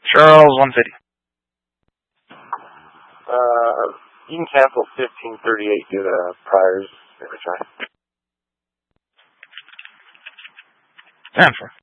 Charles, 150. You can cancel 1538 due to priors every try. Stanford.